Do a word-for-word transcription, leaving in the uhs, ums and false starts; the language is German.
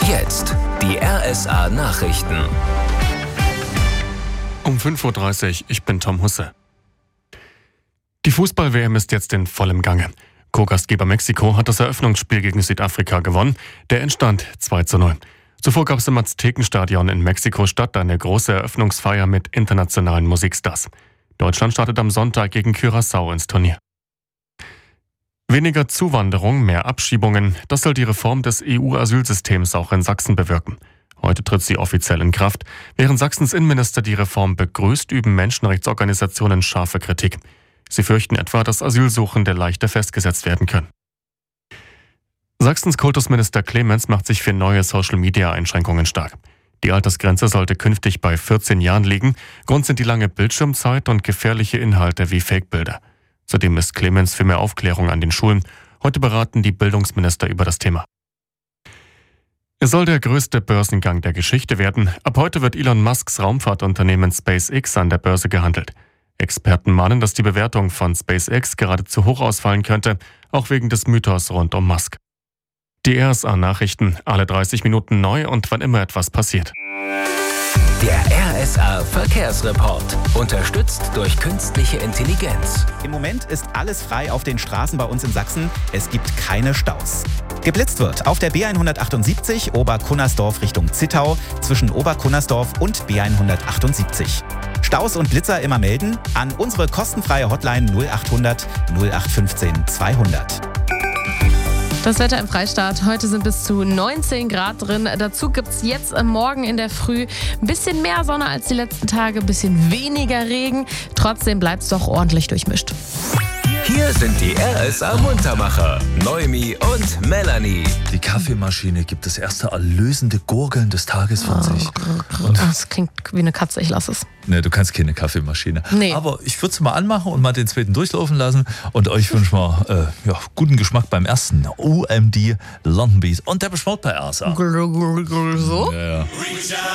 Jetzt die R S A-Nachrichten. Um fünf Uhr dreißig, ich bin Tom Husse. Die Fußball-W M ist jetzt in vollem Gange. Co-Gastgeber Mexiko hat das Eröffnungsspiel gegen Südafrika gewonnen. Der Endstand zwei zu null. Zuvor gab es im Aztekenstadion in Mexiko-Stadt eine große Eröffnungsfeier mit internationalen Musikstars. Deutschland startet am Sonntag gegen Curaçao ins Turnier. Weniger Zuwanderung, mehr Abschiebungen, das soll die Reform des E U-Asylsystems auch in Sachsen bewirken. Heute tritt sie offiziell in Kraft. Während Sachsens Innenminister die Reform begrüßt, üben Menschenrechtsorganisationen scharfe Kritik. Sie fürchten etwa, dass Asylsuchende leichter festgesetzt werden können. Sachsens Kultusminister Clemens macht sich für neue Social-Media-Einschränkungen stark. Die Altersgrenze sollte künftig bei vierzehn Jahren liegen. Grund sind die lange Bildschirmzeit und gefährliche Inhalte wie Fake-Bilder. Zudem ist Clemens für mehr Aufklärung an den Schulen. Heute beraten die Bildungsminister über das Thema. Es soll der größte Börsengang der Geschichte werden. Ab heute wird Elon Musks Raumfahrtunternehmen SpaceX an der Börse gehandelt. Experten mahnen, dass die Bewertung von SpaceX gerade zu hoch ausfallen könnte, auch wegen des Mythos rund um Musk. Die R S A-Nachrichten, alle dreißig Minuten neu und wann immer etwas passiert. Der R S A-Verkehrsreport. Unterstützt durch künstliche Intelligenz. Im Moment ist alles frei auf den Straßen bei uns in Sachsen. Es gibt keine Staus. Geblitzt wird auf der B hundertachtundsiebzig Oberkunnersdorf Richtung Zittau zwischen Oberkunnersdorf und B hundertachtundsiebzig. Staus und Blitzer immer melden an unsere kostenfreie Hotline null achthundert null acht fünfzehn zweihundert. Das Wetter im Freistaat. Heute sind bis zu neunzehn Grad drin. Dazu gibt es jetzt am Morgen in der Früh ein bisschen mehr Sonne als die letzten Tage, ein bisschen weniger Regen. Trotzdem bleibt es doch ordentlich durchmischt. Hier sind die R S A-Muntermacher, Noemi und Melanie. Die Kaffeemaschine gibt das erste erlösende Gurgeln des Tages von sich. Und das klingt wie eine Katze, ich lasse es. Ne, du kannst keine Kaffeemaschine. Nee. Aber ich würde es mal anmachen und mal den zweiten durchlaufen lassen. Und euch wünsche mal äh, ja, guten Geschmack beim ersten. O M D London Beat und der Beschmaut bei R S A. So? Ja, ja.